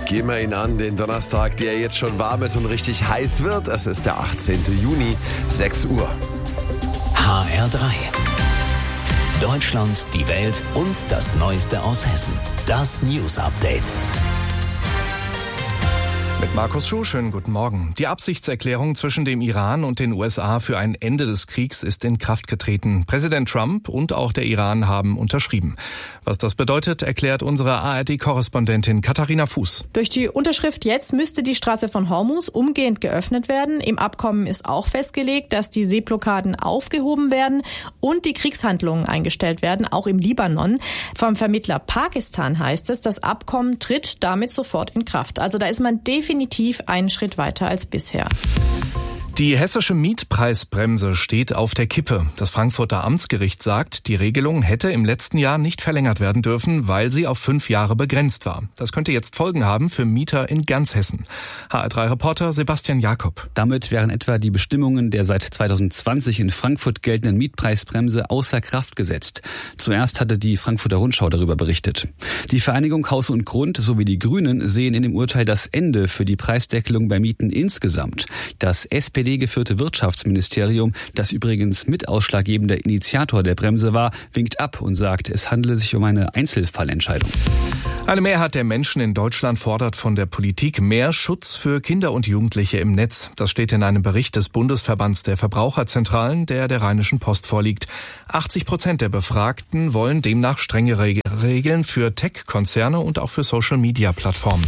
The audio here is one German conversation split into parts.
Gehen wir ihn an, den Donnerstag, der jetzt schon warm ist und richtig heiß wird. Es ist der 18. Juni, 6 Uhr. HR3. Deutschland, die Welt und das Neueste aus Hessen. Das News Update. Mit Markus Schuh, schönen guten Morgen. Die Absichtserklärung zwischen dem Iran und den USA für ein Ende des Kriegs ist in Kraft getreten. Präsident Trump und auch der Iran haben unterschrieben. Was das bedeutet, erklärt unsere ARD-Korrespondentin Katharina Fuß. Durch die Unterschrift jetzt müsste die Straße von Hormuz umgehend geöffnet werden. Im Abkommen ist auch festgelegt, dass die Seeblockaden aufgehoben werden und die Kriegshandlungen eingestellt werden, auch im Libanon. Vom Vermittler Pakistan heißt es, das Abkommen tritt damit sofort in Kraft. Also da ist man definitiv einen Schritt weiter als bisher. Die hessische Mietpreisbremse steht auf der Kippe. Das Frankfurter Amtsgericht sagt, die Regelung hätte im letzten Jahr nicht verlängert werden dürfen, weil sie auf 5 Jahre begrenzt war. Das könnte jetzt Folgen haben für Mieter in ganz Hessen. HR3-Reporter Sebastian Jakob. Damit wären etwa die Bestimmungen der seit 2020 in Frankfurt geltenden Mietpreisbremse außer Kraft gesetzt. Zuerst hatte die Frankfurter Rundschau darüber berichtet. Die Vereinigung Haus und Grund sowie die Grünen sehen in dem Urteil das Ende für die Preisdeckelung bei Mieten insgesamt. Das SPD-geführte Wirtschaftsministerium, das übrigens mit ausschlaggebender Initiator der Bremse war, winkt ab und sagt, es handele sich um eine Einzelfallentscheidung. Eine Mehrheit der Menschen in Deutschland fordert von der Politik mehr Schutz für Kinder und Jugendliche im Netz. Das steht in einem Bericht des Bundesverbands der Verbraucherzentralen, der Rheinischen Post vorliegt. 80% der Befragten wollen demnach strengere Regeln für Tech-Konzerne und auch für Social-Media-Plattformen.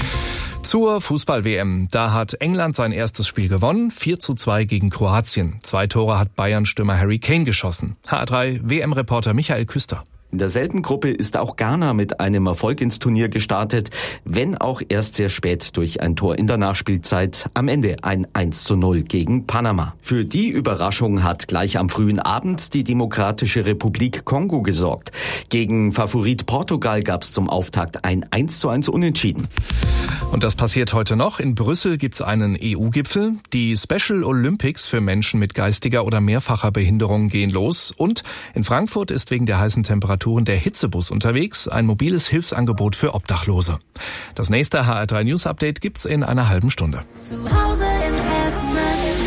Zur Fußball-WM. Da hat England sein erstes Spiel gewonnen, 4:2 gegen Kroatien. 2 Tore hat Bayern-Stürmer Harry Kane geschossen. HR3 WM-Reporter Michael Küster. In derselben Gruppe ist auch Ghana mit einem Erfolg ins Turnier gestartet, wenn auch erst sehr spät durch ein Tor in der Nachspielzeit. Am Ende ein 1:0 gegen Panama. Für die Überraschung hat gleich am frühen Abend die Demokratische Republik Kongo gesorgt. Gegen Favorit Portugal gab es zum Auftakt ein 1:1 Unentschieden. Und das passiert heute noch. In Brüssel gibt's einen EU-Gipfel. Die Special Olympics für Menschen mit geistiger oder mehrfacher Behinderung gehen los. Und in Frankfurt ist wegen der heißen Temperaturen der Hitzebus unterwegs, ein mobiles Hilfsangebot für Obdachlose. Das nächste HR3 News Update gibt's in einer halben Stunde. Zu Hause in Hessen.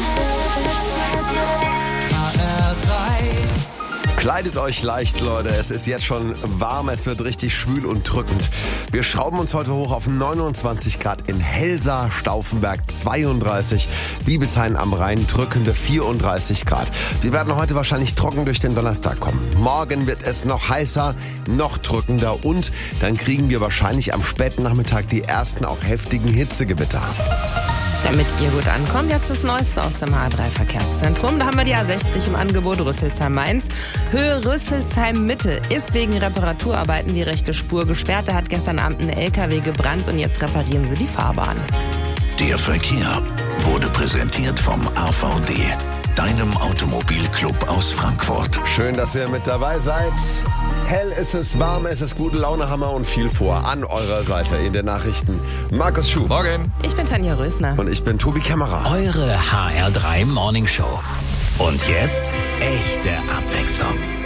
Kleidet euch leicht, Leute. Es ist jetzt schon warm, es wird richtig schwül und drückend. Wir schrauben uns heute hoch auf 29 Grad in Helsa, Stauffenberg 32, Biebeshain am Rhein drückende 34 Grad. Wir werden heute wahrscheinlich trocken durch den Donnerstag kommen. Morgen wird es noch heißer, noch drückender und dann kriegen wir wahrscheinlich am späten Nachmittag die ersten auch heftigen Hitzegewitter. Damit ihr gut ankommt, jetzt das Neueste aus dem HR3-Verkehrszentrum. Da haben wir die A60 im Angebot Rüsselsheim-Mainz. Höhe Rüsselsheim-Mitte ist wegen Reparaturarbeiten die rechte Spur gesperrt. Da hat gestern Abend ein LKW gebrannt und jetzt reparieren sie die Fahrbahn. Der Verkehr wurde präsentiert vom AVD, deinem Automobilclub aus Frankfurt. Schön, dass ihr mit dabei seid. Hell ist es, warm ist es, gute Laune haben wir und viel vor. An eurer Seite in den Nachrichten Markus Schuh. Morgen. Ich bin Tanja Rösner. Und ich bin Tobi Kämmerer. Eure HR3 Morning Show. Und jetzt echte Abwechslung.